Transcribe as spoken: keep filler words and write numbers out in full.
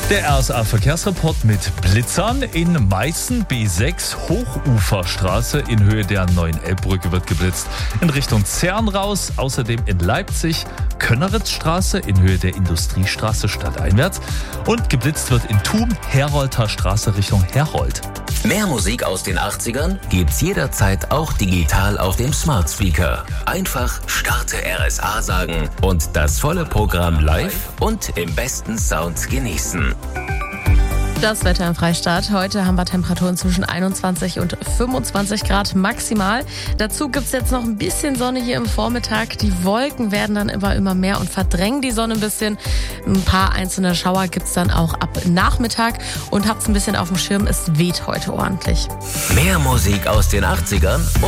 Der R S A-Verkehrsreport mit Blitzern. In Meißen B sechs Hochuferstraße in Höhe der neuen Elbbrücke wird geblitzt. In Richtung Zern raus. Außerdem in Leipzig Könneritzstraße in Höhe der Industriestraße stadteinwärts. Und geblitzt wird in Thum Herolter Straße Richtung Herold. Mehr Musik aus den achtzigern gibt's jederzeit auch digital auf dem Smart Speaker. Einfach Starte R S A sagen und das volle Programm live und im besten Sound genießen. Das Wetter im Freistaat. Heute haben wir Temperaturen zwischen einundzwanzig und fünfundzwanzig Grad maximal. Dazu gibt's jetzt noch ein bisschen Sonne hier im Vormittag. Die Wolken werden dann immer, immer mehr und verdrängen die Sonne ein bisschen. Ein paar einzelne Schauer gibt's dann auch ab Nachmittag. Und habt's ein bisschen auf dem Schirm, es weht heute ordentlich. Mehr Musik aus den achtzigern